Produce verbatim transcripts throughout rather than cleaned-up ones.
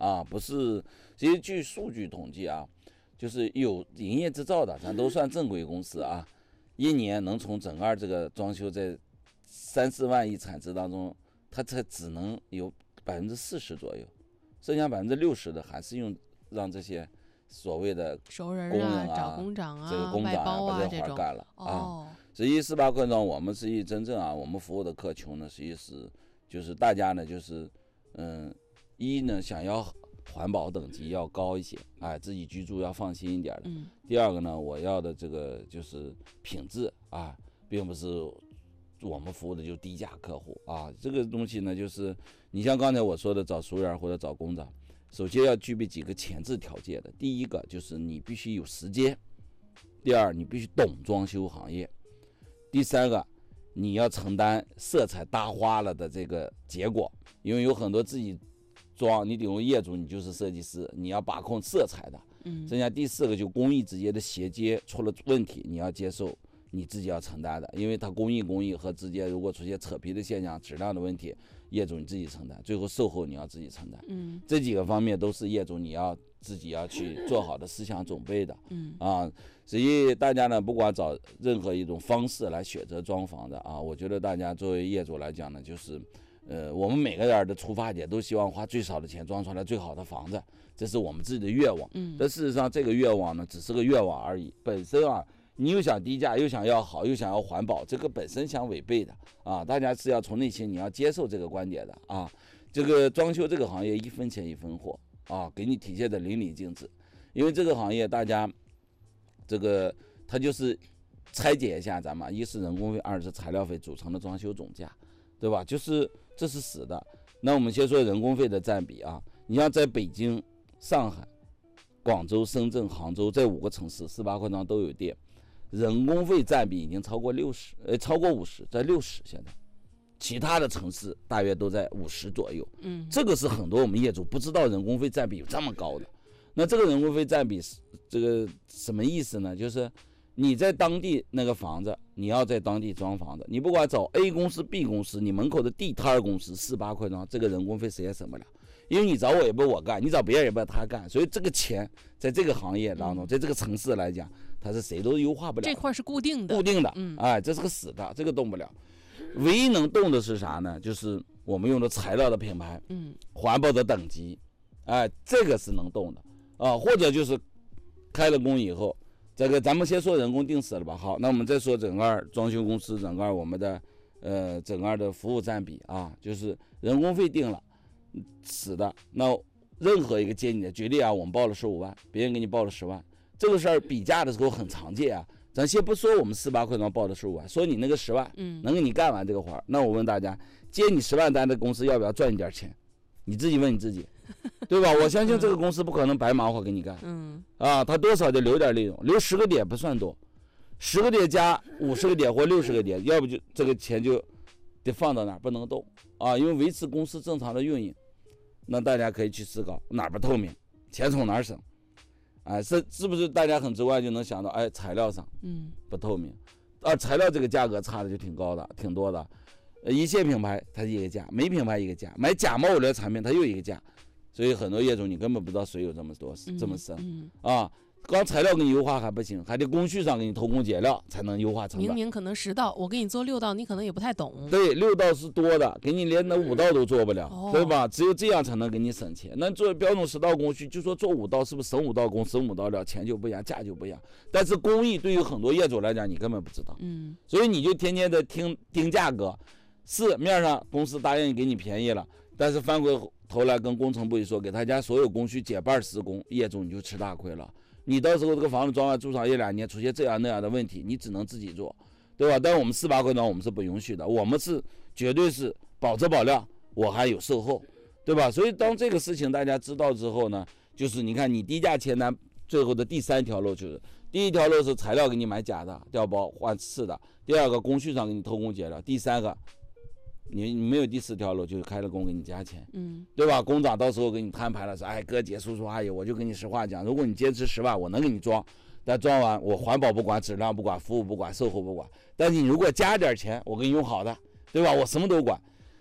啊，不是。其实据数据统计啊，就是有营业执照的，咱都算正规公司啊，一年能从整个这个装修在三四万亿产值当中，它才只能有百分之四十左右，剩下百分之六十的还是用让这些所谓的熟人工人啊、 找工长啊、 这个工长啊把这活干了哦、 啊。实际四八快装，我们实际真正啊，我们服务的客群呢，实际是就是大家呢，就是嗯，一呢想要环保等级要高一些，哎，自己居住要放心一点的。 嗯。 第二个呢，我要的这个就是品质啊，并不是我们服务的就低价客户啊。这个东西呢，就是你像刚才我说的找熟人或者找工长，首先要具备几个前置条件的。第一个就是你必须有时间，第二你必须懂装修行业，第三个你要承担色彩搭花了的这个结果，因为有很多自己装，你顶为业主，你就是设计师，你要把控色彩的。 嗯， 剩下第四个就工艺直接的衔接出了问题，你要接受，你自己要承担的，因为它工艺工艺和直接如果出现扯皮的现象、质量的问题，业主你自己承担，最后售后你要自己承担。 嗯， 这几个方面都是业主你要自己要去做好的思想准备的。 嗯啊，所以大家呢，不管找任何一种方式来选择装潢的啊，我觉得大家作为业主来讲呢，就是。呃，我们每个人的出发点都希望花最少的钱装出来最好的房子，这是我们自己的愿望。 嗯， 但事实上这个愿望呢，只是个愿望而已。本身啊，你又想低价，又想要好，又想要环保，这个本身相违背的啊。大家是要从内心你要接受这个观点的啊。这个装修这个行业一分钱一分货啊，给你体现的淋漓尽致。因为这个行业大家这个它就是拆解一下咱们，一是人工费，二是材料费组成的装修总价，对吧？就是这是死的。那我们先说人工费的占比啊，你像在北京、上海、广州、深圳、杭州这五个城市，四八快装都有店，人工费占比已经超过六十，呃，超过五十，在六十现在。其他的城市大约都在五十左右。 嗯， 这个是很多我们业主不知道人工费占比有这么高的。那这个人工费占比是这个什么意思呢？就是你在当地那个房子，你要在当地装房子，你不管找 A 公司 B 公司，你门口的地摊公司四八快装，这个人工费谁也省不了，因为你找我也不我干，你找别人也不他干，所以这个钱在这个行业当中，在这个城市来讲，它是谁都优化不了， 这块是固定的， 固定的， 嗯， 哎，这是个死的，这个动不了。唯一能动的是啥呢？就是我们用的材料的品牌， 嗯， 环保的等级，哎，这个是能动的啊，或者就是开了工以后。这个咱们先说人工定死了吧，好，那我们再说整个装修公司整个我们的呃整个的服务占比啊，就是人工费定了死的，那任何一个接你的，举例啊，我们报了十五万，别人给你报了十万，这个事儿比价的时候很常见啊。咱先不说我们四八快装报的十五万，说你那个十万， 嗯， 能给你干完这个活儿，那我问大家，接你十万单的公司要不要赚一点钱？你自己问你自己，对吧？我相信这个公司不可能白忙活给你干， 嗯， 啊，他多少得留点利润，留十个点不算多，十个点加五十个点或六十个点，要不就这个钱就得放到哪儿不能动啊，因为维持公司正常的运营。那大家可以去思考哪儿不透明，钱从哪儿省，哎，是是不是大家很直观就能想到，哎，材料上， 嗯， 不透明，啊，材料这个价格差的就挺高的，挺多的。一线品牌它一个价，没品牌一个价，买假冒伪劣产品它又一个价，所以很多业主你根本不知道水有这么多这么深、 嗯嗯、啊！光材料给你优化还不行，还得工序上给你偷工减料才能优化成本。 明明可能十道，我给你做六道，你可能也不太懂。 对，六道是多的，给你连那五道都做不了， 哦、 对吧？只有这样才能给你省钱。那做标准十道工序，就说做五道是不是省五道工，省五道料，钱就不一样，价就不一样。但是工艺对于很多业主来讲，你根本不知道， 嗯， 所以你就天天的听盯价格。是面上公司答应给你便宜了，但是翻回头来跟工程部一说，给他家所有工序减半施工，业主你就吃大亏了。你到时候这个房子装完住上一两年，出现这样那样的问题，你只能自己做，对吧？但是我们四八快装我们是不允许的，我们是绝对是保质保量，我还有售后，对吧？所以当这个事情大家知道之后呢，就是你看你低价签单最后的第三条路，就是第一条路是材料给你买假的调包换次的，第二个工序上给你偷工减料，第三个你你没有第四条路，就是开了工给你加钱， 嗯， 对吧？工长到时候给你摊牌了，说，哎，哥姐叔叔阿姨，我就跟你实话讲，如果你坚持十万，我能给你装，但装完我环保不管，质量不管，服务不管，售后不管，但是你如果加点钱，我给你用好的，对吧？我什么都管。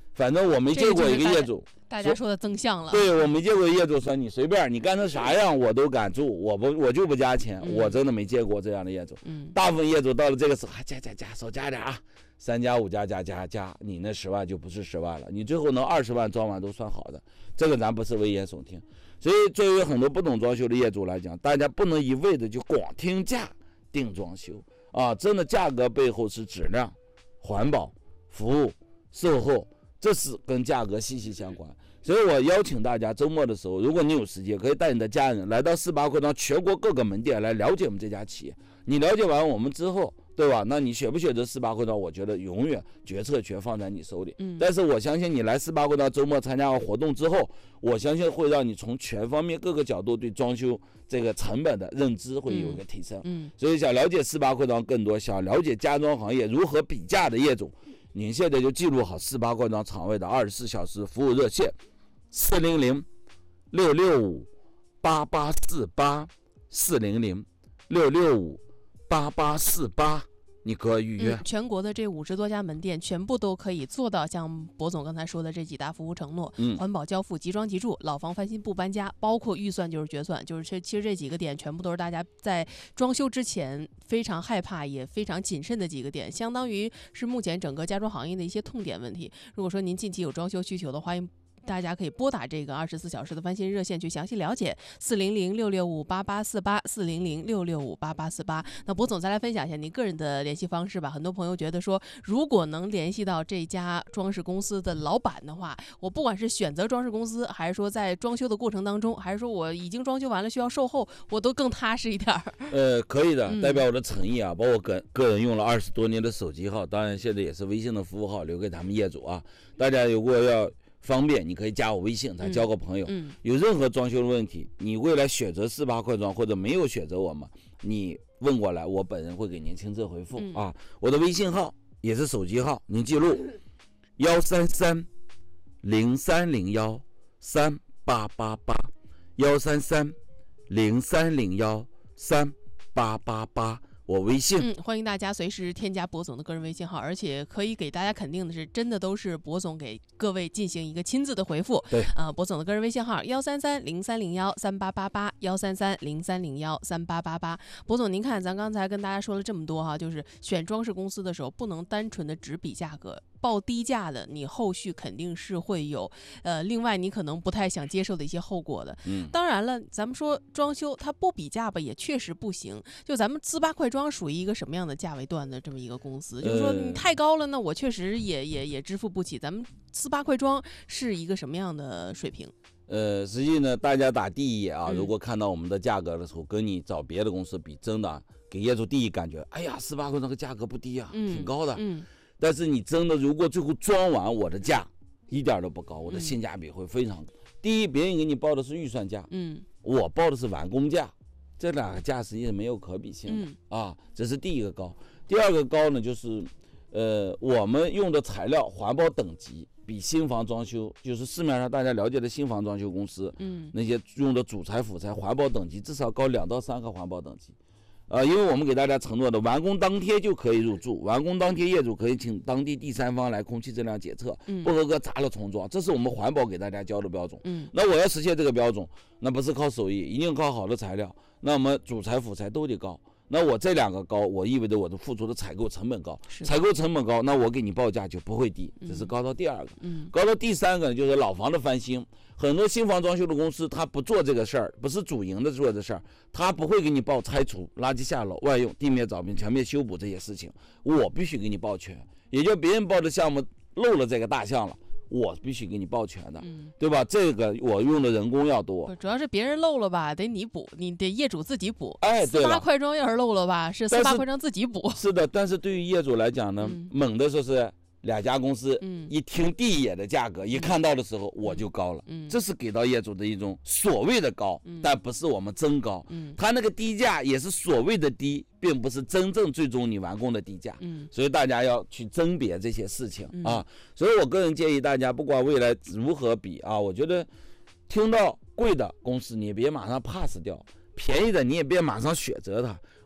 反正我没见过一个业主， 大家说的增项了。 对，我没见过业主说你随便你干成啥样我都敢住，我不我就不加钱， 嗯、 我真的没见过这样的业主。 嗯， 大部分业主到了这个时候，啊、加加加，少加点啊，三加五加加加加，你那十万就不是十万了，你最后能二十万装完都算好的，这个咱不是危言耸听。所以作为很多不懂装修的业主来讲，大家不能一味的就光听价定装修啊，真的价格背后是质量、环保、服务、售后，这是跟价格息息相关。所以我邀请大家周末的时候，如果你有时间，可以带你的家人来到四八扩张全国各个门店来了解我们这家企业。你了解完我们之后，对吧？那你选不选择四八扩张，我觉得永远决策权放在你手里。 嗯， 但是我相信你来四八扩张周末参加完活动之后，我相信会让你从全方面各个角度对装修这个成本的认知会有一个提升。 嗯， 所以想了解四八扩张更多，想了解家装行业如何比价的业主，您现在就记录好四八扩张场外的二十四小时服务热线：四零零六六五八八四八，四零零六六五八八四八，你可以预约、 嗯。全国的这五十多家门店全部都可以做到像博总刚才说的这几大服务承诺： 嗯， 环保交付、即装即住、老房翻新不搬家，包括预算就是决算，就是这其实这几个点全部都是大家在装修之前非常害怕也非常谨慎的几个点，相当于是目前整个家装行业的一些痛点问题。如果说您近期有装修需求的话，大家可以拨打这个二十四小时的翻新热线去详细了解，四零零六六五八八四八，四零零六六五八八四八。那博总再来分享一下您个人的联系方式吧。很多朋友觉得说，如果能联系到这家装饰公司的老板的话，我不管是选择装饰公司，还是说在装修的过程当中，还是说我已经装修完了需要售后，我都更踏实一点。 呃，可以的， 嗯、 代表我的诚意啊，把我个个人用了二十多年的手机号，当然现在也是微信的服务号留给他们业主啊。大家如果要方便，你可以加我微信，再交个朋友、 嗯嗯、 有任何装修的问题，你未来选择四八扩装或者没有选择我们，你问过来，我本人会给您亲自回复、 嗯、 啊。我的微信号也是手机号，您记录幺三三零三零幺三八八八，幺三三零三零幺三八八八。我微信， 嗯，欢迎大家随时添加博总的个人微信号，而且可以给大家肯定的是，真的都是博总给各位进行一个亲自的回复。 对， 啊、呃，博总的个人微信号幺三三零三零幺三八八八，幺三三零三零幺三八八八。博总，您看，咱刚才跟大家说了这么多哈，就是选装饰公司的时候，不能单纯的只比价格。报低价的，你后续肯定是会有，呃，另外你可能不太想接受的一些后果的。 嗯， 当然了，咱们说装修它不比价吧，也确实不行。就咱们四八快装属于一个什么样的价位段的这么一个公司？就是说你太高了呢，我确实也也也支付不起。咱们四八快装是一个什么样的水平？ 呃，实际呢，大家打第一眼啊， 嗯、 如果看到我们的价格的时候，跟你找别的公司比，真的给业主第一感觉，哎呀，四八快装个价格不低啊， 嗯、 挺高的。 嗯。 但是你真的如果最后装完，我的价一点都不高，我的性价比会非常高。嗯、第一，别人给你报的是预算价， 嗯， 我报的是完工价，这两个价实际是没有可比性的、 嗯、 啊。这是第一个高。第二个高呢，就是呃，我们用的材料环保等级比新房装修，就是市面上大家了解的新房装修公司， 嗯， 那些用的主材辅材环保等级至少高两到三个环保等级。呃，因为我们给大家承诺的，完工当天就可以入住，完工当天业主可以请当地第三方来空气质量检测， 嗯、 不合格砸了重装，这是我们环保给大家交的标准。 嗯， 那我要实现这个标准，那不是靠手艺，一定靠好的材料。那我们主材辅材都得高。那我这两个高，我意味着我的付出的采购成本高，采购成本高，那我给你报价就不会低，这是高到第二个。 嗯， 高到第三个就是老房的翻新。很多新房装修的公司，他不做这个事儿，不是主营的做这事儿，他不会给你报拆除、垃圾下楼、外用、地面凿平、墙面修补这些事情，我必须给你报全。也就别人报的项目漏了这个大项了，我必须给你报全的， 嗯、 对吧？这个我用的人工要多， 主要是别人漏了吧，得你补，你得业主自己补。 哎，对了， 四八快装要是漏了吧，是四八快装自己补。 是的，但是对于业主来讲呢， 嗯、 猛的说是两家公司， 嗯、 一听第一眼的价格，嗯、一看到的时候我就高了， 嗯、 这是给到业主的一种所谓的高， 嗯、但不是我们真高。 嗯、 他那个低价也是所谓的低，并不是真正最终你完工的低价。 嗯、 所以大家要去甄别这些事情、 嗯、 啊。所以我个人建议大家，不管未来如何比啊，我觉得听到贵的公司你也别马上 pass 掉，便宜的你也别马上选择它。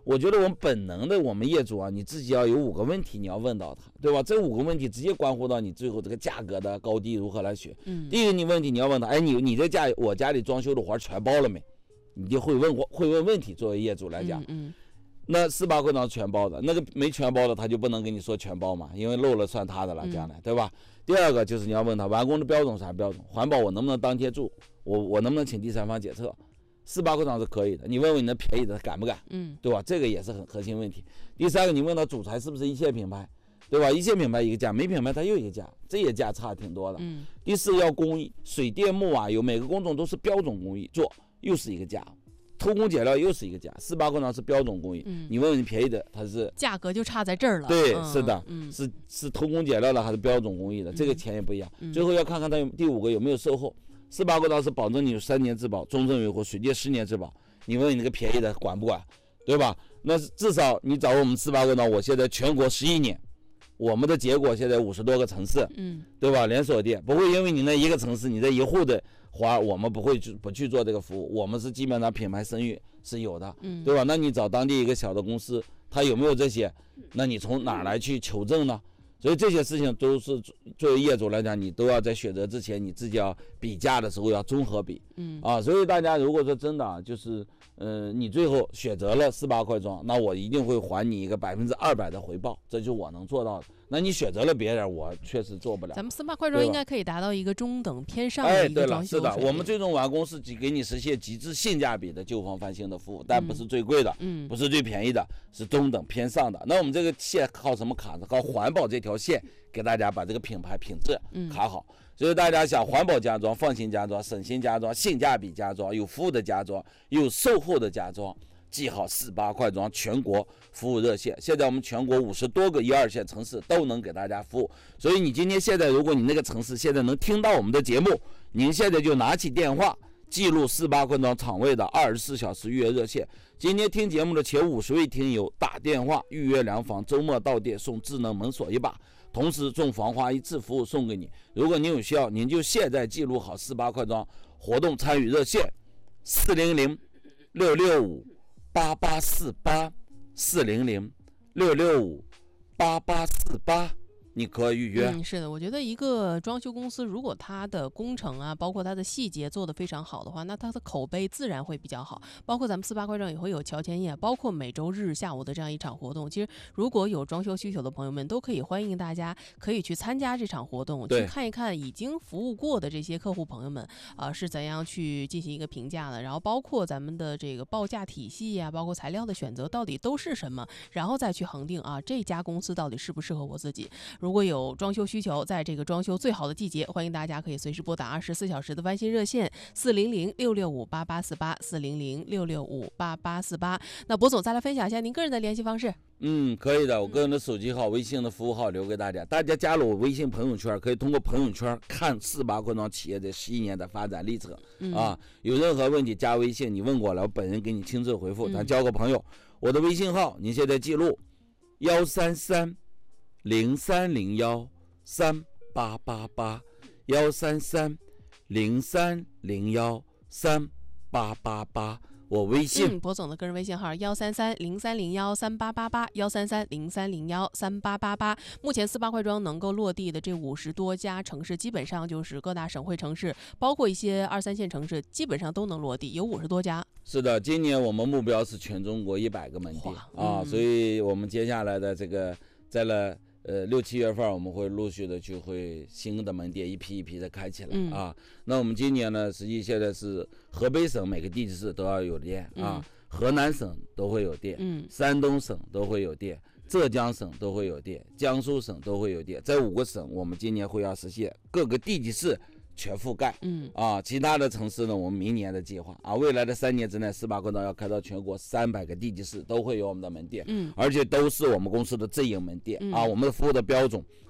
我觉得我们本能的，我们业主啊，你自己要有五个问题你要问到他，对吧？这五个问题直接关乎到你最后这个价格的高低如何来选。 嗯， 第一个你问题你要问他，哎，你你这家我家里装修的活全包了没？你就会问会问问题，作为业主来讲。 嗯嗯， 那四八会章全包的，那个没全包的他就不能跟你说全包嘛，因为漏了算他的了，将来、嗯、对吧？第二个就是你要问他完工的标准啥标准，环保我能不能当天住，我我能不能请第三方检测？四八会章是可以的，你问问你那便宜的敢不敢？ 嗯， 对吧？这个也是很核心问题。第三个你问他主材是不是一线品牌，对吧？一线品牌一个价，没品牌它又一个价，这也价差挺多的。 嗯。 第四要工艺，水电木瓦油每个工种都是标准工艺做，又是一个价。偷工减料又是一个价，四八会章是标准工艺、嗯，你问问你便宜的，它是价格就差在这儿了。 对， 嗯、 是的， 嗯、 是是偷工减料的还是标准工艺的，嗯、这个钱也不一样、嗯。最后要看看它有第五个有没有售后，四八会章是保证你有三年质保、终身维护、水电十年质保。你问你那个便宜的管不管，对吧？那至少你找我们四八会章，我现在全国十一年，我们的结果现在五十多个城市， 嗯， 对吧？连锁店不会因为你那一个城市你这一户的。花我们不会去不去做这个服务，我们是基本上品牌声誉是有的， 嗯， 对吧？那你找当地一个小的公司，他有没有这些？那你从哪儿来去求证呢？所以这些事情都是作为业主来讲，你都要在选择之前，你自己要比价的时候要综合比， 嗯啊，所以大家如果说真的啊，就是呃，你最后选择了四八会章，那我一定会还你一个百分之二百的回报，这就是我能做到的。那你选择了别人，我确实做不了。 咱们四八会章应该可以达到一个中等偏上的一个装修水平。 哎，对了，是的，我们最终完工是给你实现极致性价比的旧房翻新的服务，但不是最贵的， 嗯， 不是最便宜的，是中等偏上的。那我们这个线靠什么卡呢？靠环保这条线给大家把这个品牌品质卡好。嗯，所以大家想环保家装、放心家装、省心家装、性价比家装、有服务的家装、有售后的家装。记好四八会章全国服务热线，现在我们全国五十多个一二线城市都能给大家服务。所以你今天现在，如果你那个城市现在能听到我们的节目，您现在就拿起电话记录四八会章厂位的二十四小时预约热线。今天听节目的前五十位听友打电话预约两房，周末到店送智能门锁一把，同时送防滑一次服务送给你。如果您有需要，您就现在记录好四八会章活动参与热线四零零六六五八八四八四零零六六五八八四八，你可以预约。 嗯，是的，我觉得一个装修公司如果它的工程啊，包括它的细节做得非常好的话，那它的口碑自然会比较好。包括咱们四八会章也会有乔前夜，包括每周日下午的这样一场活动。其实如果有装修需求的朋友们，都可以欢迎大家可以去参加这场活动，去看一看已经服务过的这些客户朋友们啊、呃、是怎样去进行一个评价的。然后包括咱们的这个报价体系呀、啊，包括材料的选择到底都是什么，然后再去恒定啊这家公司到底适不适合我自己。如果有装修需求，在这个装修最好的季节，欢迎大家可以随时拨打二十四小时的翻新热线四零零六六五八八四八四零零六六五八八四八。那博总再来分享一下您个人的联系方式。 嗯，可以的，我个人的手机号、微信的服务号留给大家，大家加入我微信朋友圈，可以通过朋友圈看四八会章企业的十一年的发展历程、嗯、啊。有任何问题加微信，你问过来，我本人给你亲自回复，咱交个朋友。嗯、我的微信号您现在记录幺三三零三零幺三八八八幺三三零三零幺三八八八，我微信。 嗯，博总的个人微信号幺三三零三零幺三八八八幺三三零三零幺三八八八。目前四八会章能够落地的这五十多家城市，基本上就是各大省会城市，包括一些二三线城市，基本上都能落地，有五十多家。 是的，今年我们目标是全中国一百个门店啊、嗯，所以我们接下来的这个在了。呃，六七月份我们会陆续的就会新的门店一批一批的开起来、嗯、啊。那我们今年呢，实际现在是河北省每个地级市都要有店啊、嗯，河南省都会有店，嗯，山东省都会有店，浙江省都会有店，江苏省都会有店。这五个省我们今年会要实现各个地级市全覆盖，嗯啊，其他的城市呢，我们明年的计划啊，未来的三年之内，四八会章要开到全国三百个地级市都会有我们的门店，嗯，而且都是我们公司的直营门店、嗯、啊，我们的服务的标准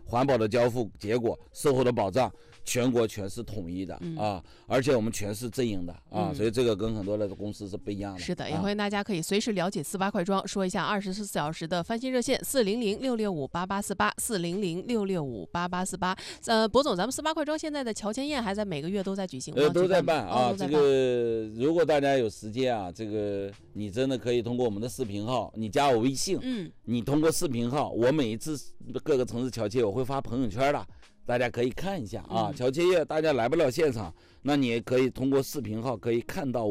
环保的交付结果、售后的保障，全国全是统一的、 嗯、 啊，而且我们全是正营的啊、 嗯， 所以这个跟很多的公司是不一样的。 是的，也啊欢迎大家可以随时了解四八快装，说一下二十四小时的翻新热线四零零六六五八八四八四零零六六五八八四八。呃，博总，咱们四八快装现在的乔迁宴还在每个月都在举行吗？ 呃，都在办啊。 哦、 这个如果大家有时间啊，这个你真的可以通过我们的视频号，你加我微信， 嗯， 你通过视频号，我每一次各个城市乔迁我会发朋友圈的，大家可以看一下啊。 嗯、 乔迁宴大家来不了现场，那你也可以通过视频号可以看到。